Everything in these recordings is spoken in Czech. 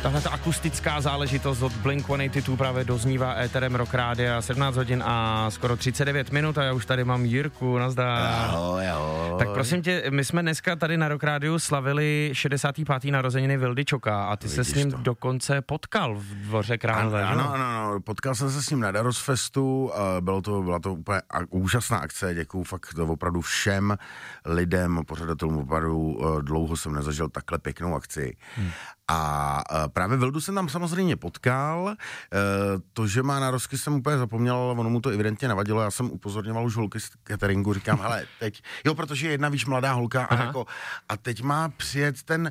Tahle ta akustická záležitost od Blink-182 právě doznívá éterem Rock Rádia, 17 hodin a skoro 39 minut a já už tady mám Jirku, nazdar. Ahoj. Tak prosím tě, my jsme dneska tady na Rock Rádiu slavili 65. narozeniny Vildy Čoka a ty se s ním dokonce potkal v Dvoře Králové. Ano, potkal jsem se s ním na Darosfestu, byla to úplně úžasná akce, děkuju fakt opravdu všem lidem, pořadatelům, opravdu dlouho jsem nezažil takhle pěknou akci. A právě Vildu jsem tam samozřejmě potkal, to, že má narozky, jsem úplně zapomněl, ale ono mu to evidentně navadilo, já jsem upozorňoval už holky z cateringu, říkám, hele, teď, protože jedna, víš, mladá holka a teď má přijet ten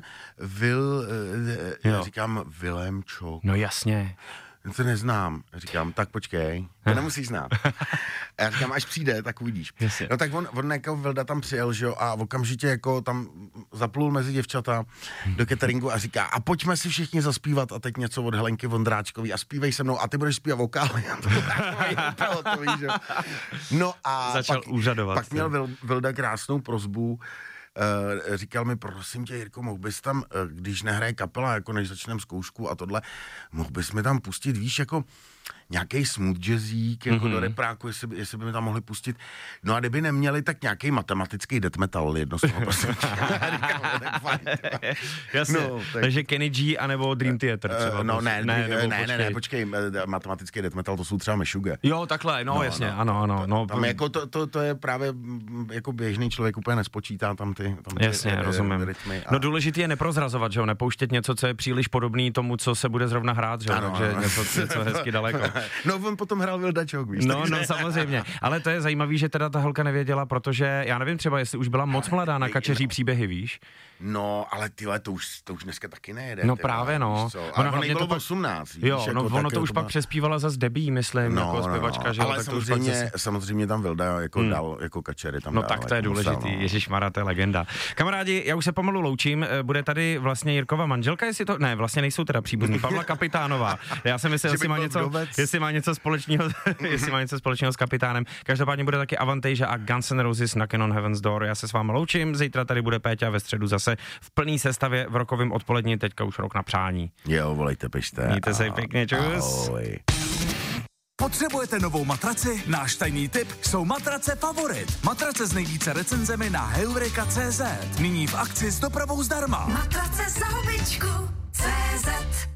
říkám, Vilém Čok. No jasně. To neznám. Říkám, tak počkej, to nemusíš znát. A já říkám, až přijde, tak uvidíš. Jasně. No tak on jako Vilda tam přijel, že jo, a okamžitě jako tam zaplul mezi děvčata do cateringu a říká, a pojďme si všichni zaspívat a teď něco od Helenky Vondráčkový a zpívej se mnou a ty budeš zpívat vokály. To víš, že? No a začal úřadovat. Pak měl Vilda krásnou prosbu, říkal mi, prosím tě, Jirko, mohl bys tam, když nehraje kapela, jako než začneme zkoušku a tohle, mohl bys mi tam pustit, víš, jako nějaký smooth jazzík, jako do repráku, jestli by mi tam mohli pustit. No a kdyby neměli, tak nějaký matematický death metal, jedno slovo, prosím tě. Jasně, no, takže Kenny G anebo Dream Theater třeba. No ne, počkej, matematický death metal, to jsou třeba Meshuggah. Jo, takhle, jasně, ano. No, tam jako to je právě, jako běžný člověk úplně nespočítá tam ty jasně, rozumím. Rytmy. No důležitý je neprozrazovat, že jo, nepouštět něco, co je příliš podobný tomu, co se bude zrovna hrát, že jo, takže něco hezky daleko. No, on potom hrál Vilda Čok, víš. No, samozřejmě. Ale to je zajímavý, že teda ta holka nevěděla, protože já nevím třeba, jestli už byla moc mladá na Kačeří příběhy, víš? No, ale tyhle, to už dneska taky nejede. No právě, no. Ale ono bylo 18. Víš, jo, no ono to už pak přespívala za Debbie, myslím, jako zpěvačka, že jo. Ale samozřejmě tam Vilda jako dal, jako Kačery tam no dal. tak to je důležitý, ježišmarja, to je legenda. Kamarádi, já už se pomalu loučím, bude tady vlastně Jirkova manželka, jestli to, ne, vlastně nejsou teda příbuzní, Pavla Kapitánová. Já jsem myslel, jestli má něco společného s Kapitánem. Každopádně bude taky Avantasia a Guns N' Roses na Canon Heaven's Door. Já se s vámi loučím, zítra tady bude Péťa, ve středu zase v plný sestavě v rokovém odpolední, teďka už rok na přání. Jo, volejte, pište. Mějte se pěkně, čus. Ahoj. Potřebujete novou matraci? Náš tajný tip jsou matrace Favorit. Matrace s nejvíce recenzemi na Heureka.cz. Nyní v akci s dopravou zdarma. Matrace za hubičku CZ.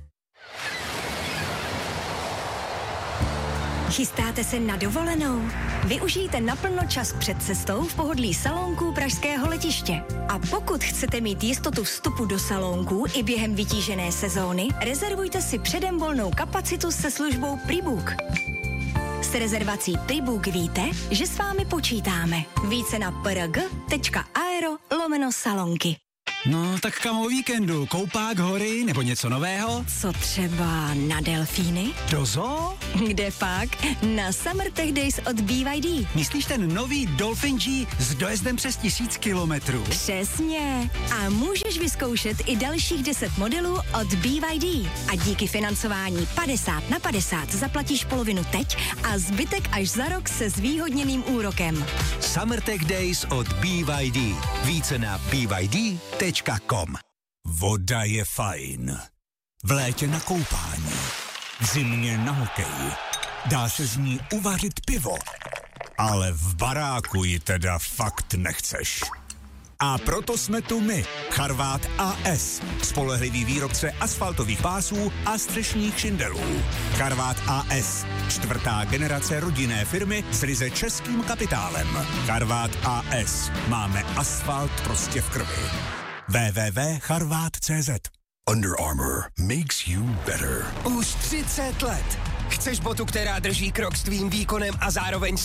Chystáte se na dovolenou? Využijte naplno čas před cestou v pohodlí salónků pražského letiště. A pokud chcete mít jistotu vstupu do salónků i během vytížené sezóny, rezervujte si předem volnou kapacitu se službou Prebook. S rezervací Prebook víte, že s vámi počítáme. Více na prg.aero/salonky. No, tak kam o víkendu? Koupák, hory nebo něco nového? Co třeba na delfíny? Do zoo? Kde pak? Na Summer Tech Days od BYD. Myslíš ten nový Dolphin G s dojezdem přes 1000 kilometrů? Přesně. A můžeš vyzkoušet i dalších 10 modelů od BYD. A díky financování 50/50 zaplatíš polovinu teď a zbytek až za rok se zvýhodněným úrokem. Summer Tech Days od BYD. Více na BYD.com. Voda je fajn. V létě na koupání. V zimě na hokej. Dá se z ní uvařit pivo. Ale v baráku ji teda fakt nechceš. A proto jsme tu my, Charvát AS, spolehlivý výrobce asfaltových pásů a střešních šindelů. Charvát AS, 4. generace rodinné firmy s ryze českým kapitálem. Charvát AS, máme asfalt prostě v krvi. www.charvat.cz. Under Armour makes you better. Už 30 let. Chceš botu, která drží krok s tvým výkonem a zároveň